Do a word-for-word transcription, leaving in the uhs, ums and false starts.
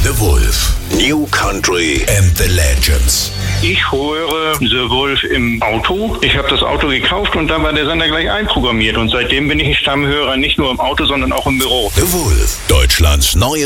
The Wolf. New Country and the Legends. Ich höre The Wolf im Auto. Ich habe das Auto gekauft und da war der Sender gleich einprogrammiert. Und seitdem bin ich ein Stammhörer, nicht nur im Auto, sondern auch im Büro. The Wolf. Deutschlands neue